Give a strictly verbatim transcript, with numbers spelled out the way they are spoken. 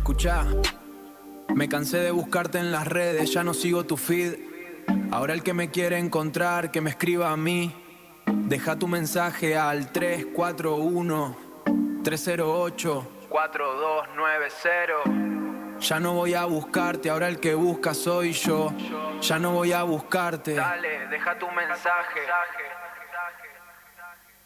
Escuchá, me cansé de buscarte en las redes, ya no sigo tu feed. Ahora el que me quiere encontrar, que me escriba a mí. Deja tu mensaje al tres cuatro uno, tres cero ocho, cuatro dos nueve cero. Ya no voy a buscarte, ahora el que busca soy yo. Ya no voy a buscarte. Dale, deja tu mensaje.